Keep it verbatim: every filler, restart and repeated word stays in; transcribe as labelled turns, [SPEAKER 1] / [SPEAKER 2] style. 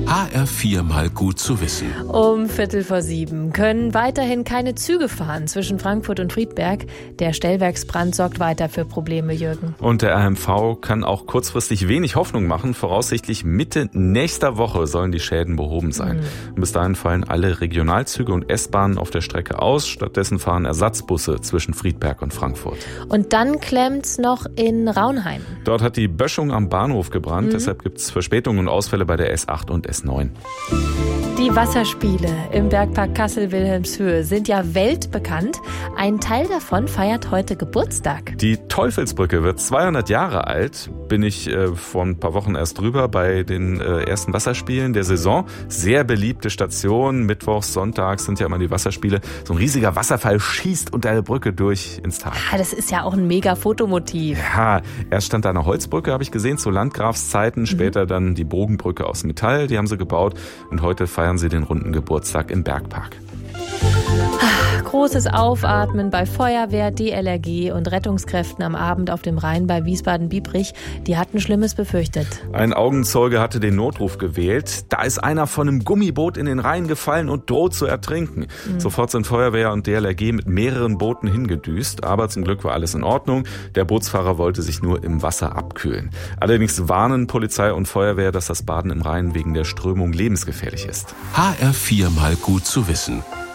[SPEAKER 1] H R vier mal gut zu wissen.
[SPEAKER 2] Um Viertel vor sieben können weiterhin keine Züge fahren zwischen Frankfurt und Friedberg. Der Stellwerksbrand sorgt weiter für Probleme, Jürgen.
[SPEAKER 3] Und der R M V kann auch kurzfristig wenig Hoffnung machen. Voraussichtlich Mitte nächster Woche sollen die Schäden behoben sein. Mhm. Bis dahin fallen alle Regionalzüge und S-Bahnen auf der Strecke aus. Stattdessen fahren Ersatzbusse zwischen Friedberg und Frankfurt.
[SPEAKER 2] Und dann klemmt's noch in Raunheim.
[SPEAKER 3] Dort hat die Böschung am Bahnhof gebrannt. Mhm. Deshalb gibt's Verspätungen und Ausfälle bei der S acht und S neun.
[SPEAKER 2] Die Wasserspiele im Bergpark Kassel-Wilhelmshöhe sind ja weltbekannt. Ein Teil davon feiert heute Geburtstag.
[SPEAKER 3] Die Teufelsbrücke wird zweihundert Jahre alt. Bin ich äh, vor ein paar Wochen erst drüber bei den äh, ersten Wasserspielen der Saison. Sehr beliebte Station. Mittwochs, sonntags sind ja immer die Wasserspiele. So ein riesiger Wasserfall schießt unter der Brücke durch ins Tal.
[SPEAKER 2] Ja, das ist ja auch ein mega Fotomotiv.
[SPEAKER 3] Ja, erst stand da eine Holzbrücke, habe ich gesehen, zu Landgrafszeiten. Später mhm. dann die Bogenbrücke aus Metall, die haben sie gebaut. Und heute feiern sie den runden Geburtstag im Bergpark.
[SPEAKER 2] Großes Aufatmen bei Feuerwehr, D L R G und Rettungskräften am Abend auf dem Rhein bei Wiesbaden-Biebrich. Die hatten Schlimmes befürchtet.
[SPEAKER 3] Ein Augenzeuge hatte den Notruf gewählt. Da ist einer von einem Gummiboot in den Rhein gefallen und droht zu ertrinken. Mhm. Sofort sind Feuerwehr und D L R G mit mehreren Booten hingedüst. Aber zum Glück war alles in Ordnung. Der Bootsfahrer wollte sich nur im Wasser abkühlen. Allerdings warnen Polizei und Feuerwehr, dass das Baden im Rhein wegen der Strömung lebensgefährlich ist.
[SPEAKER 1] H R vier mal gut zu wissen.